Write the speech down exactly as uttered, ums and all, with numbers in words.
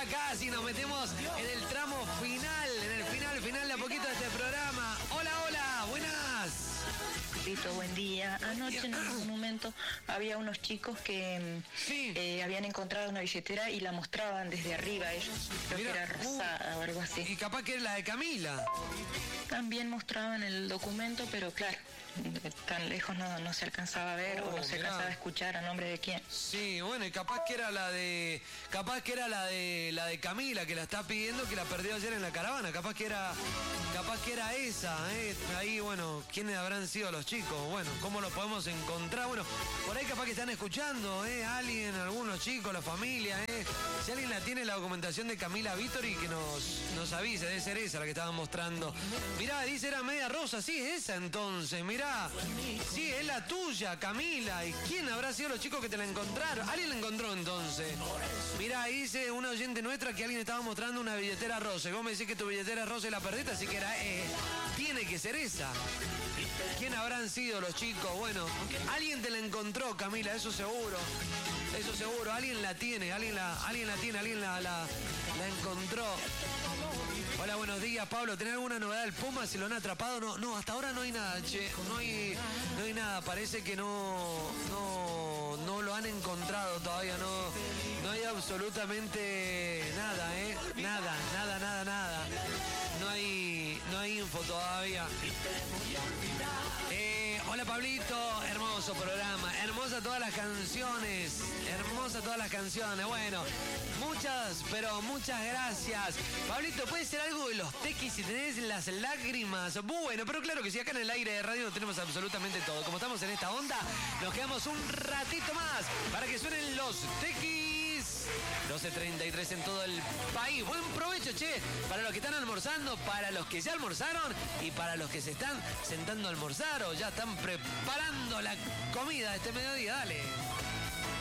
casi nos metemos en el tramo final, en el final, final de a poquito de este programa. Hola, hola, buenas. Tito, buen día. Anoche en algún momento había unos chicos que Sí. eh, habían encontrado una billetera y la mostraban desde arriba ellos. Creo Mirá, que era rosada uh, o algo así. Y capaz que es la de Camila. También mostraban el documento, pero claro, tan lejos no, no se alcanzaba a ver Oh, o no se mirá. alcanzaba a escuchar a nombre de quién. Sí, bueno, y capaz que era la de. Capaz que era la de la de Camila, que la está pidiendo, que la perdió ayer en la caravana. Capaz que era. Capaz que era esa, ¿eh? Ahí, bueno, ¿quiénes habrán sido los chicos? Bueno, ¿cómo los podemos encontrar? Bueno, por ahí capaz que están escuchando, ¿eh? Alguien, algunos chicos, la familia, ¿eh? Si alguien la tiene, la documentación de Camila Vittori, que nos, nos avise, debe ser esa la que estaban mostrando. Mirá, dice era media rosa, sí, es esa entonces, mirá. Sí, es la tuya, Camila. ¿Y quién habrá sido los chicos que te la encontraron? Alguien la encontró entonces. Mirá, ahí dice una oyente nuestra que alguien estaba mostrando una billetera rosa. Y vos me decís que tu billetera es rosa y la perdiste, así que era, eh, tiene que ser esa. ¿Quién habrán sido los chicos? Bueno, alguien te la encontró, Camila, eso seguro. Eso seguro, alguien la tiene, alguien la, alguien la tiene, alguien la, la, la encontró. Hola, buenos días, Pablo. ¿Tenés alguna novedad del Puma? ¿Si lo han atrapado? No, no, hasta ahora no hay nada, che. No hay, no hay nada. Parece que no, no, no lo han encontrado todavía. No, no hay absolutamente nada, ¿eh? Nada, nada, nada, nada. No hay, no hay info todavía. Eh, hola, Pablito. Hermoso programa. Hermosa todas las canciones. Hermosa todas las canciones. Bueno, muchas, pero muchas gracias. Pablito, ¿puede ser algo de los tequis si tenés las lágrimas? Bueno, pero claro que sí, acá en el aire de radio no tenemos absolutamente todo. Como estamos en esta onda, nos quedamos un ratito más para que suenen los tequis. doce treinta y tres en todo el país. Buen provecho, che, para los que están almorzando, para los que ya almorzaron y para los que se están sentando a almorzar o ya están preparando la comida de este mediodía. Dale.